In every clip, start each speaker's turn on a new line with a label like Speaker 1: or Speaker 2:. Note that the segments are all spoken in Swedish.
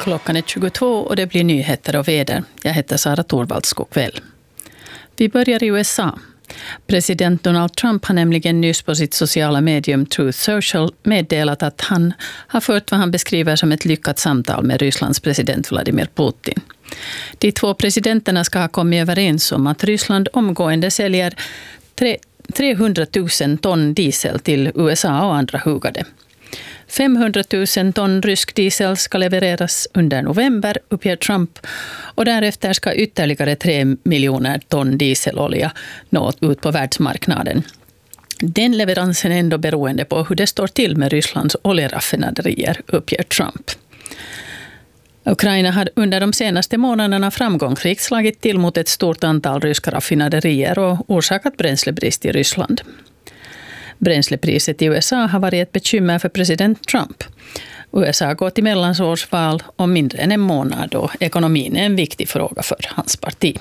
Speaker 1: Klockan är 22 och det blir nyheter och väder. Jag heter Sara Torvalds. God kväll. Vi börjar i USA. President Donald Trump har nämligen nyss på sitt sociala medium Truth Social meddelat att han har fört vad han beskriver som ett lyckat samtal med Rysslands president Vladimir Putin. De två presidenterna ska ha kommit överens om att Ryssland omgående säljer 300 000 ton diesel till USA och andra hugade. 500 000 ton rysk diesel ska levereras under november, uppger Trump, och därefter ska ytterligare 3 miljoner ton dieselolja nå ut på världsmarknaden. Den leveransen är ändå beroende på hur det står till med Rysslands oljeraffinaderier, uppger Trump. Ukraina har under de senaste månaderna framgångsrikt slagit till mot ett stort antal ryska raffinaderier och orsakat bränslebrist i Ryssland. Bränslepriset i USA har varit ett bekymmer för president Trump. USA går till mellanårsval om mindre än en månad och ekonomin är en viktig fråga för hans parti.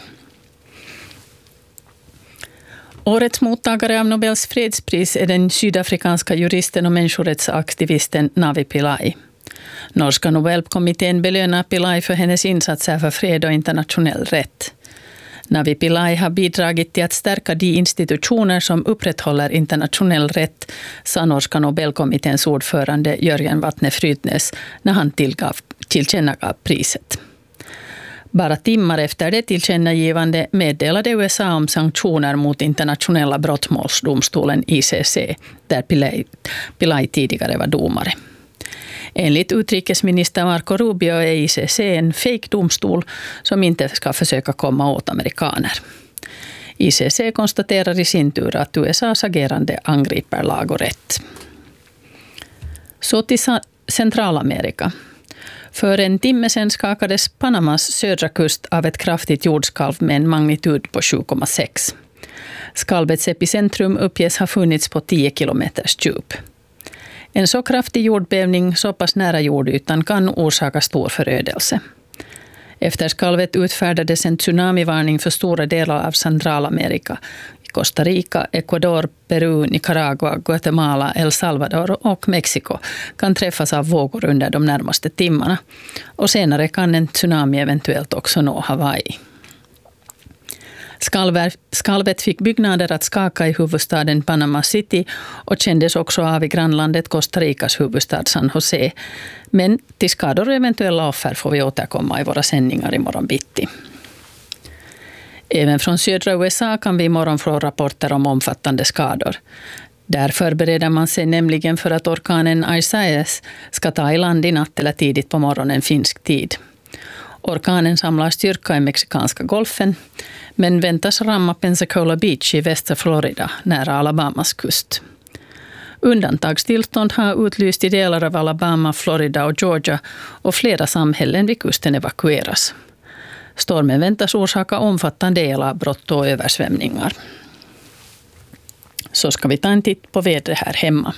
Speaker 1: Årets mottagare av Nobels fredspris är den sydafrikanska juristen och människorättsaktivisten Navi Pillay. Norska Nobelkommittén belönar Pillay för hennes insatser för fred och internationell rätt. Navi Pillay har bidragit till att stärka de institutioner som upprätthåller internationell rätt, sa Norska Nobelkommitténs ordförande Jörgen Vatne Frytnes när han tillkännagav priset. Bara timmar efter det tillkännagivande meddelade USA om sanktioner mot internationella brottmålsdomstolen ICC, där Pillay tidigare var domare. Enligt utrikesminister Marco Rubio är ICC en fake-domstol som inte ska försöka komma åt amerikaner. ICC konstaterar i sin tur att USAs agerande angriper lag och rätt. Så till Centralamerika. För en timme sedan skakades Panamas södra kust av ett kraftigt jordskalv med en magnitud på 7,6. Skalvets epicentrum uppges ha funnits på 10 kilometers djup. En så kraftig jordbävning så pass nära jordytan kan orsaka stor förödelse. Efter skalvet utfärdades en tsunamivarning för stora delar av Centralamerika. Costa Rica, Ecuador, Peru, Nicaragua, Guatemala, El Salvador och Mexiko kan träffas av vågor under de närmaste timmarna. Och senare kan en tsunami eventuellt också nå Hawaii. Skalvet fick byggnader att skaka i huvudstaden Panama City och kändes också av i grannlandet Costa Ricas huvudstad San Jose. Men till skador och eventuella offer får vi återkomma i våra sändningar i morgon bitti. Även från södra USA kan vi imorgon få rapporter om omfattande skador. Där förbereder man sig nämligen för att orkanen Isaias ska ta i land i natt eller tidigt på morgonen finsk tid. Orkanen samlar styrka i mexikanska golfen, men väntas ramma Pensacola Beach i västra Florida, nära Alabamas kust. Undantagstillstånd har utlyst i delar av Alabama, Florida och Georgia och flera samhällen vid kusten evakueras. Stormen väntas orsaka omfattande elavbrott och översvämningar. Så ska vi ta en titt på vädret här hemma.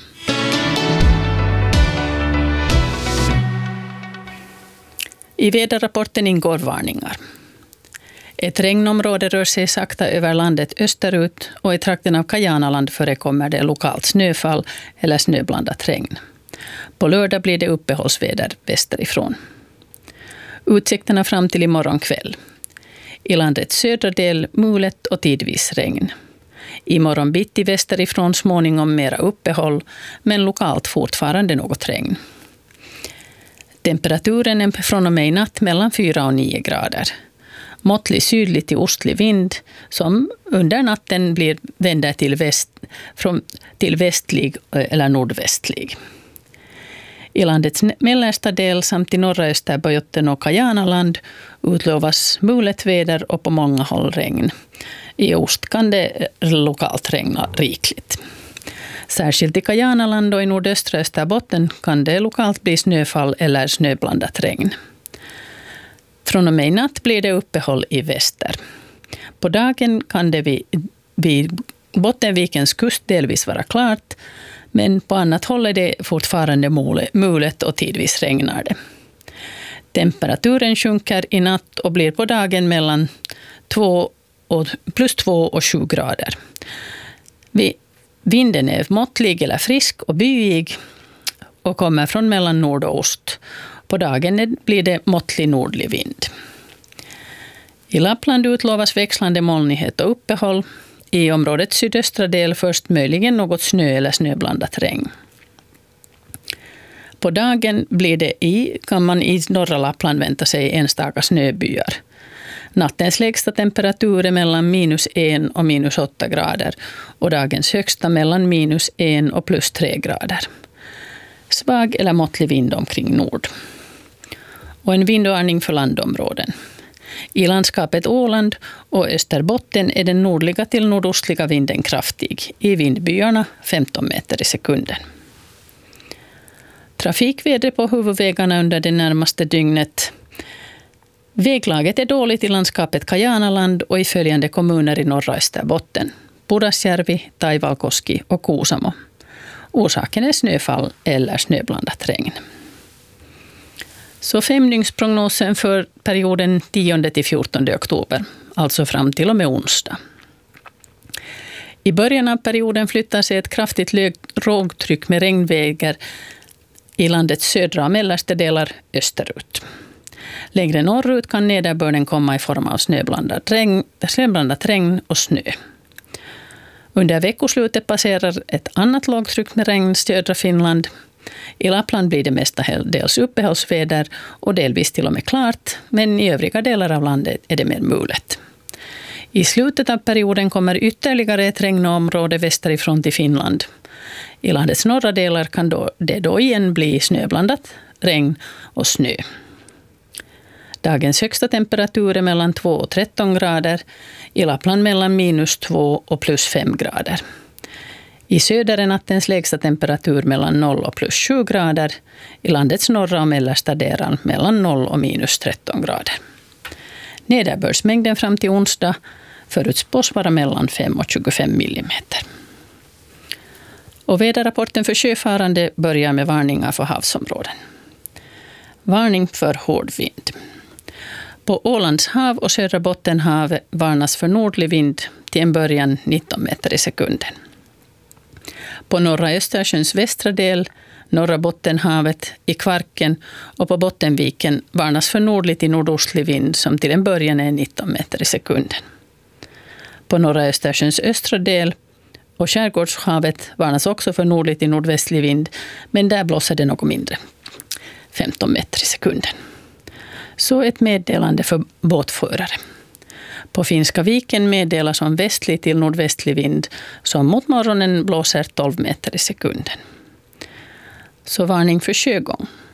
Speaker 1: I väderrapporten ingår varningar. Ett regnområde rör sig sakta över landet österut och i trakten av Kajanaland förekommer det lokalt snöfall eller snöblandat regn. På lördag blir det uppehållsväder västerifrån. Utsikterna fram till imorgon kväll. I landets södra del mulet och tidvis regn. Imorgon bitti västerifrån småningom mera uppehåll, men lokalt fortfarande något regn. Temperaturen är från och med i natt mellan 4 och 9 grader. Måttlig sydlig till ostlig vind som under natten vänder till västlig eller nordvästlig. I landets mellersta del samt i norra Österbotten och Kajanaland utlovas mulet väder och på många håll regn. I ost kan det lokalt regna rikligt. Särskilt i Kajanaland och i nordöstra Österbotten kan det lokalt bli snöfall eller snöblandat regn. Från och med i natt blir det uppehåll i väster. På dagen kan det vid Bottenvikens kust delvis vara klart, men på annat håll är det fortfarande mulet och tidvis regnar det. Temperaturen sjunker i natt och blir på dagen mellan plus 2 och 7 grader. Vinden är måttlig eller frisk och byig och kommer från mellan nord och ost. På dagen blir det måttlig nordlig vind. I Lappland utlovas växlande molnighet och uppehåll. I områdets sydöstra del först möjligen något snö eller snöblandat regn. På dagen kan man i norra Lappland vänta sig enstaka snöbyar. Nattens lägsta temperatur är mellan -1 och -8 grader och dagens högsta mellan -1 och +3 grader. Svag eller måttlig vind omkring nord. Och en vindvarning för landområden. I landskapet Åland och Österbotten är den nordliga till nordostliga vinden kraftig. I vindbyarna 15 meter i sekunden. Trafikväder på huvudvägarna under det närmaste dygnet. Väglaget är dåligt i landskapet Kajanaland och i följande kommuner i norra Österbotten. Pudasjärvi, Taivalkoski och Kuusamo. Orsaken är snöfall eller snöblandat regn. Så 5-dygnsprognosen för perioden 10 till 14 oktober, alltså fram till och med onsdag. I början av perioden flyttar sig ett kraftigt lågtryck med regnvägar i landets södra och mellersta delar österut. Längre norrut kan nederbörden komma i form av snöblandat regn och snö. Under veckoslutet passerar ett annat lågtryck med regn södra Finland. I Lappland blir det mestadels uppehållsväder och delvis till och med klart, men i övriga delar av landet är det mer mulet. I slutet av perioden kommer ytterligare ett regnområde västerifrån till Finland. I landets norra delar kan det då igen bli snöblandat regn och snö. Dagens högsta temperatur är mellan 2 och 13 grader, i Lappland mellan -2 och +5 grader. I söder är nattens lägsta temperatur mellan 0 och +7 grader, i landets norra och mellersta delar mellan 0 och -13 grader. Nederbördsmängden fram till onsdag förutspås vara mellan 5 och 25 millimeter. Och väderrapporten för sjöfarande börjar med varningar för havsområden. Varning för hård vind. På Ålands hav och södra Bottenhavet varnas för nordlig vind till en början 19 meter i sekunden. På norra Östersjöns västra del, norra Bottenhavet, i Kvarken och på Bottenviken varnas för nordlig till nordostlig vind som till en början är 19 meter i sekunden. På norra Östersjöns östra del och Skärgårdshavet varnas också för nordlig till nordvästlig vind, men där blåser det något mindre, 15 meter i sekunden. Så ett meddelande för båtförare. På Finska viken meddelas om västlig till nordvästlig vind som mot morgonen blåser 12 meter i sekunden. Så varning för sjögång.